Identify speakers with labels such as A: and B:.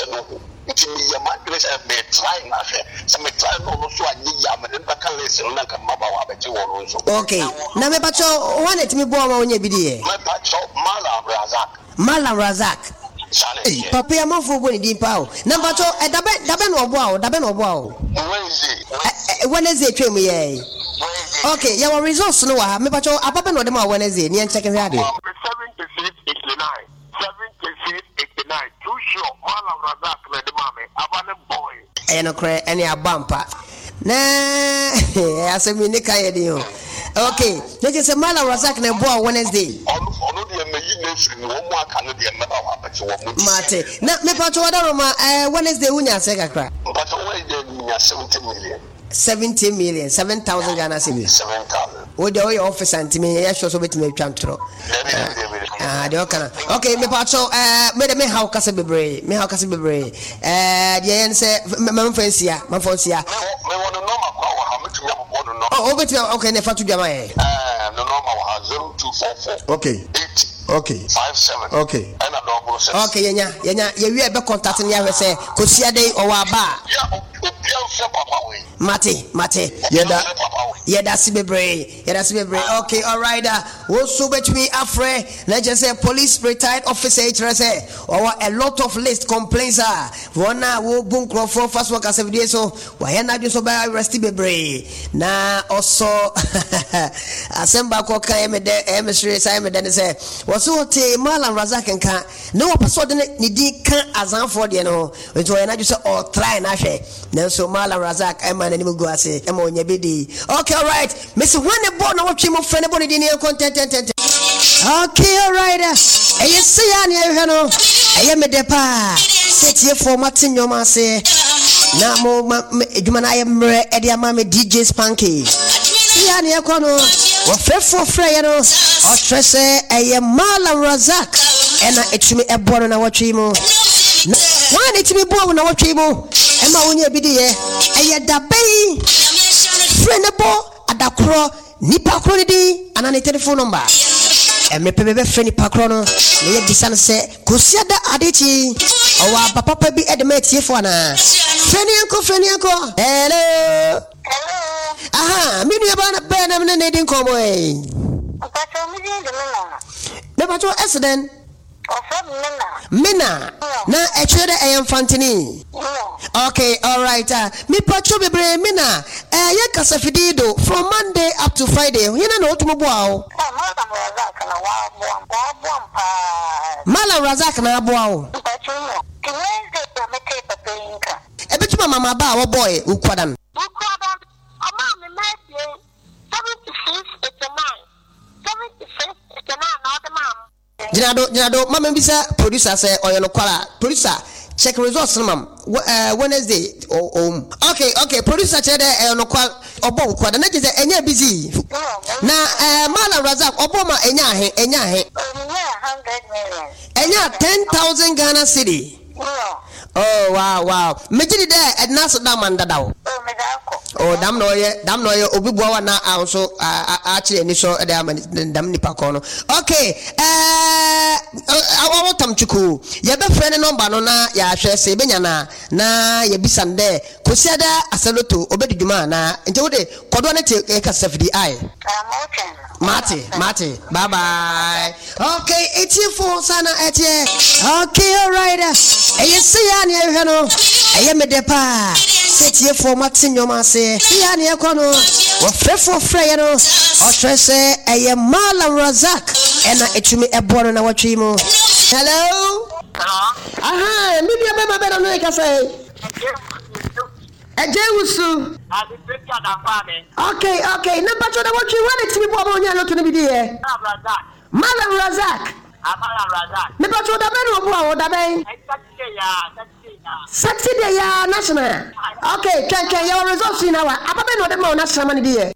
A: no nti ya madress be try na hwe se me try no so agiya me den baka lesson na kan maba wa beje wo so
B: okay na me pacho one it me bo ma onye bi die
A: me pacho
B: Malam Razak papa ya mafo bo ni din pa o na pacho dabe no obo a Wednesday twem ye okay ya results no wa me pacho apapa no dem a Wednesday ni en check here ade
A: 7689 too sure Malam Razak na de mame abane boy
B: no cry any abampa na asemi ni kan ye din o okay let's say Malam Razak na bo Wednesday
A: ono de meyi na free ni wo mu aka no de meba wa abache wo mu
B: mate na me pacho wada roma Wednesday unya se kakra
A: pacho we de nya
B: 70 million 7,000 Ghana cedis
A: 7,000
B: wo de your office antime ya sure so betime twantro de okana okay me pacho me de me how kase bebre de yen se manfansia
A: me wono normal kwa wa ha metumi abobo no
B: oh betime okay ne fatu dwama
A: no normal wa 0244
B: okay
A: 57
B: okay
A: and a double 6
B: okay yenya ye wi e be contact ne ya se kosia dey o wa ba mate yeda sibebre okay all right wo so between afre na just say police retired officer say or a lot of list complaints wona wo bunkro for fast work as every day so why na do so by arrest bebre na also asemba ko kan me de emsre sai me de say wo so te Malam Razak nka na wo paso de ni di kan azanfo de no so na do say all try na hwe na so Malam Razak man ani go ase e ma onya bedi okay all right miss when the born na watch mo friend born di ne content okay all right yes ya ne hwe no eye me de pa setie format nyoma ase na mo eduma na ye mre e de ama me DJ Spanky ya ne ko no wo fefo frɛ no o trese eye Malam Razak ena etumi e born na watch mo one etumi born na watch mo e ma onya bedi ye eye dabai friendable adakro nipa kro di anane telephone number me pebe friend nipa kro no ye disan se kosiada adechi o wa papa bi edmetie fo na friend yanko hello aha mi nu ba na be na me ne din ko boy
C: pato mi din de
B: me pato accident Mina na echere fantini okay all right me pacho bebre Mina ye kasafidido from Monday up to Friday hina na otumo boa Malam Razak na boa o ebetuma mama ba wo boy ukwadan
C: ama me mate 7689 na odema
B: Jinado mama bisa producer say oyo kwala producer check results mam Wednesday okay producer che de no kwa obo kwada na je enya busy na Malam Razak obo ma enya ahe
C: 100 million
B: enya 10,000 Ghana cedi oh wow mejidi de ednas damanda dawo oh dam no ye obi boa na also a chire ni so de dam ni pakono okay awo tamchuku ye be friend number no na ya hwe se benya na ye bisande kosiada asaloto obedi djuma na nte wode kodo na te ka safdi ai Mate bye bye okay 84 sana etie okay all right yes ya ni ehwe no eye me depa setie format nyoma se ya ni ekono wo frefo frɛ no o trese eye Malam Razak ena etumi ebono na watwe mu hello aha mi bia beba beba no e ka say Ejewusu. Okay. Na pacho da watch you when it me bobo nya no to be there. Malam Razak. Na pacho da be no bo da be. Saturday ya national. Okay, can your results in our. Apa be no de mo national man there.